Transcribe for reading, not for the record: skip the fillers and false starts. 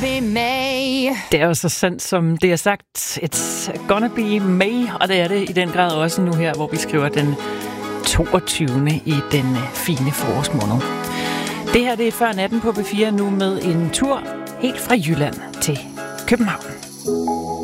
be May. Det er jo så sandt, som det er sagt. It's gonna be May, og det er det i den grad også nu her, hvor vi skriver den 22. i den fine forårsmåned. Det her det er før natten på B4 nu med en tur helt fra Jylland til København.